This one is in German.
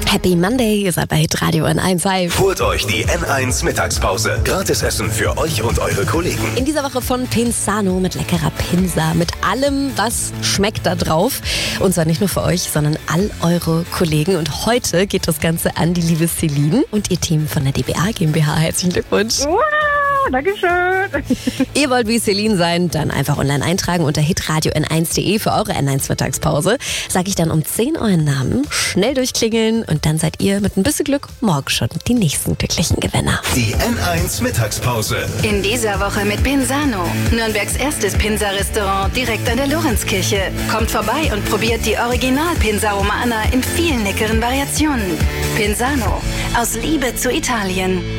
Happy Monday, ihr seid bei Hitradio N1. Hi. Holt euch die N1 Mittagspause. Gratis Essen für euch und eure Kollegen. In dieser Woche von Pinzano mit leckerer Pinsa, mit allem, was schmeckt da drauf. Und zwar nicht nur für euch, sondern all eure Kollegen. Und heute geht das Ganze an die liebe Celine und ihr Team von der DBA GmbH. Herzlichen Glückwunsch. Wow, Dankeschön. Ihr wollt wie Celine sein, dann einfach online eintragen unter hitradio n1.de für eure N1 Mittagspause. Sag ich dann um 10 euren Namen, schnell durchklingeln und dann seid ihr mit ein bisschen Glück morgen schon die nächsten glücklichen Gewinner. Die N1 Mittagspause. In dieser Woche mit Pinzano, Nürnbergs erstes Pinsa-Restaurant direkt an der Lorenzkirche. Kommt vorbei und probiert die Original-Pinsa Romana in vielen leckeren Variationen. Pinzano, aus Liebe zu Italien.